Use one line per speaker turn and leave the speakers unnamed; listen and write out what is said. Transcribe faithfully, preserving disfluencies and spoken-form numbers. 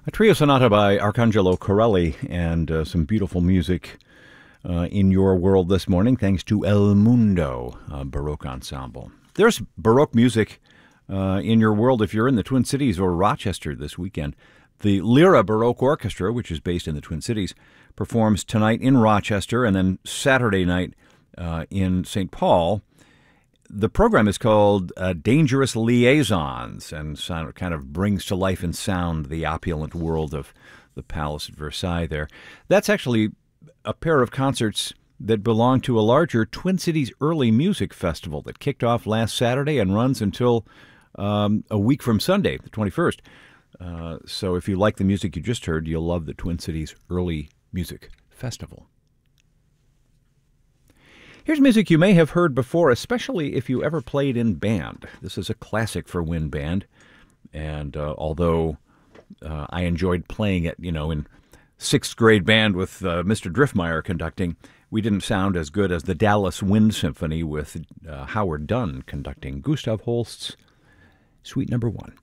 A trio sonata by Arcangelo Corelli and uh, some beautiful music uh, in your world this morning, thanks to El Mundo uh, Baroque Ensemble. There's Baroque music uh, in your world if you're in the Twin Cities or Rochester this weekend. The Lyra Baroque Orchestra, which is based in the Twin Cities, performs tonight in Rochester and then Saturday night uh, in Saint Paul. The program is called uh, Dangerous Liaisons and sound, kind of brings to life in sound the opulent world of the Palace at Versailles there. That's actually a pair of concerts that belong to a larger Twin Cities Early Music Festival that kicked off last Saturday and runs until um, a week from Sunday, the twenty-first. Uh, so if you like the music you just heard, you'll love the Twin Cities Early Music Festival. Here's music you may have heard before, especially if you ever played in band. This is a classic for wind band, and uh, although uh, I enjoyed playing it, you know, in sixth grade band with uh, Mister Driftmeyer conducting, we didn't sound as good as the Dallas Wind Symphony with uh, Howard Dunn conducting. Gustav Holst's Suite Number One.